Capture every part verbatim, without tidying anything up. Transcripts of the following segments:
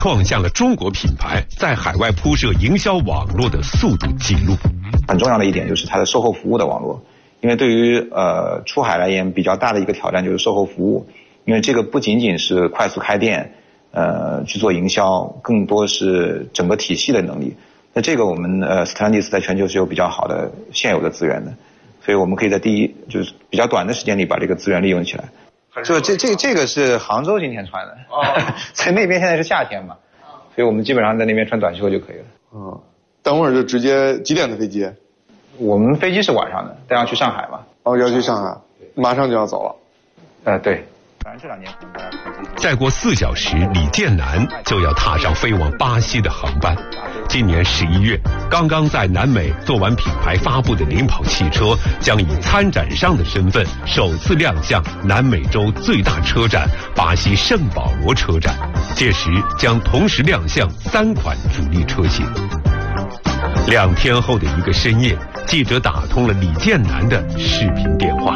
创下了中国品牌在海外铺设营销网络的速度记录。 很重要的一点就是它的售后服务的网络，因为对于呃出海而言比较大的一个挑战就是售后服务，因为这个不仅仅是快速开店，呃去做营销，更多是整个体系的能力。那这个我们呃斯特兰蒂斯在全球是有比较好的现有的资源的，所以我们可以在第一就是比较短的时间里把这个资源利用起来。就这这这个是杭州今天穿的，哦、在那边现在是夏天嘛，所以我们基本上在那边穿短袖就可以了。 嗯，等会儿就直接几点的飞机？ 我们飞机是晚上的，但要去上海嘛。 哦，要去上海，马上就要走了。 呃，对。反正这两年可能大家再过四小时，李建南就要踏上飞往巴西的航班。今年十一月，刚刚在南美做完品牌发布的领跑汽车，将以参展商的身份首次亮相南美洲最大车展——巴西圣保罗车展。届时将同时亮相三款主力车型。两天后的一个深夜，记者打通了李建南的视频电话。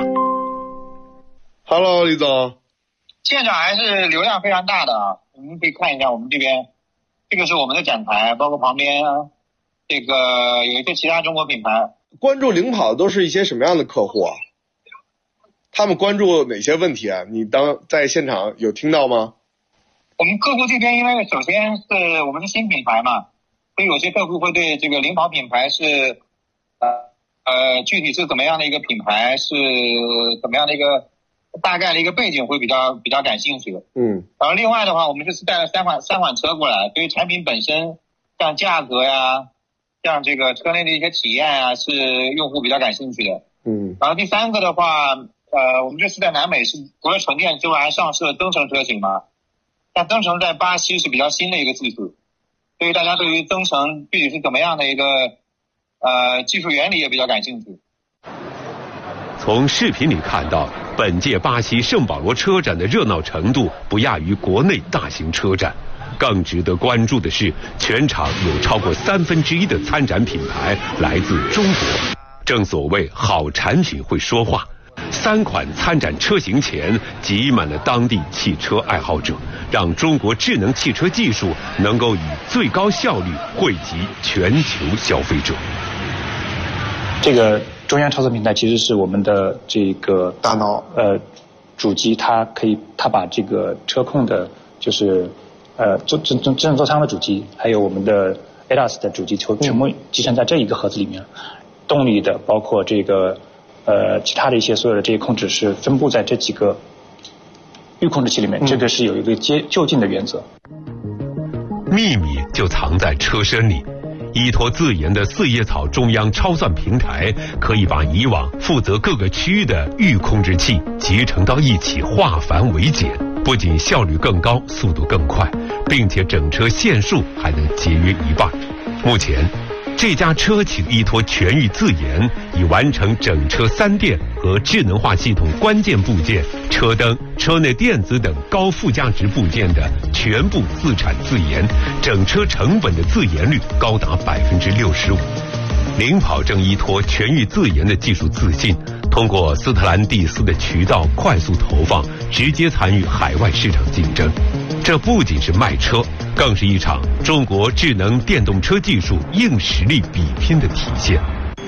Hello， 李总。 现场还是流量非常大的啊，我们可以看一下我们这边，这个是我们的展台，包括旁边这个有一些其他中国品牌。 关注领跑的都是一些什么样的客户啊？他们关注哪些问题啊？你当在现场有听到吗？ 我们客户这边，因为首先是我们是新品牌嘛，所以有些客户会对这个领跑品牌是呃呃具体是怎么样的一个品牌，是怎么样的一个大概的一个背景会比较比较感兴趣的。嗯，然后另外的话，我们这次带了三款三款车过来，对于产品本身，像价格呀，像这个车内的一些体验啊，是用户比较感兴趣的。嗯，然后第三个的话，呃，我们这次在南美是除了纯电之外，还上市了增程车型嘛。但增程在巴西是比较新的一个技术，所以大家对于增程具体是怎么样的一个呃技术原理也比较感兴趣。 从视频里看到，本届巴西圣保罗车展的热闹程度不亚于国内大型车展。更值得关注的是，全场有超过三分之一的参展品牌来自中国。正所谓好产品会说话，三款参展车型前挤满了当地汽车爱好者，让中国智能汽车技术能够以最高效率惠及全球消费者。 这个中央超车平台其实是我们的这个大脑， 呃，主机，它可以，它把这个车控的，就是呃，智智智智能座舱的主机，还有我们的 A D A S 的主机，全全部集成在这一个盒子里面。动力的，包括这个呃其他的一些所有的这些控制是分布在这几个预控制器里面，嗯、这个是有一个接就近的原则。 秘密就藏在车身里。依托自研的四叶草中央超算平台，可以把以往负责各个区域的预控制器集成到一起，化繁为简，不仅效率更高，速度更快，并且整车线数还能节约一半。目前，这家车企依托全域自研，已完成整车三电和智能化系统关键部件、车灯、车内电子等高附加值部件的全部自产自研，整车成本的自研率高达百分之六十五。领跑正依托全域自研的技术自信，通过斯特兰蒂斯的渠道快速投放，直接参与海外市场竞争。这不仅是卖车，更是一场中国智能电动车技术硬实力比拼的体现。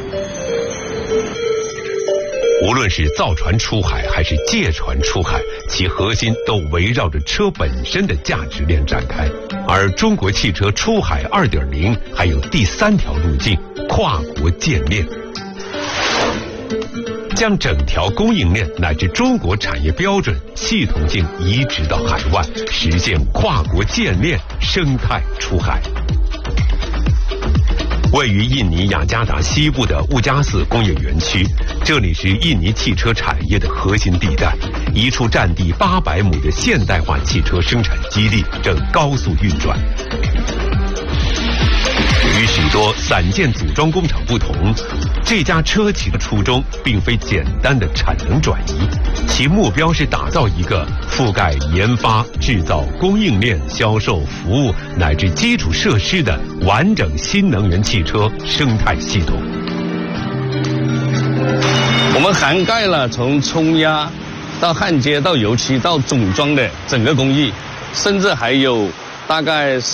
无论是造船出海还是借船出海，其核心都围绕着车本身的价值链展开。而中国汽车出海 二点零 还有第三条路径，跨国建链，将整条供应链乃至中国产业标准系统性移植到海外，实现跨国建链生态出海。位于印尼雅加达西部的乌加斯工业园区，这里是印尼汽车产业的核心地带，一处占地八百亩的现代化汽车生产基地正高速运转。与许多散件组装工厂不同，这家车企的初衷并非简单的产能转移，其目标是打造一个覆盖研发、制造、供应链、销售、服务乃至基础设施的完整新能源汽车生态系统。 我们涵盖了从冲压到焊接到油漆到总装的整个工艺，甚至还有大概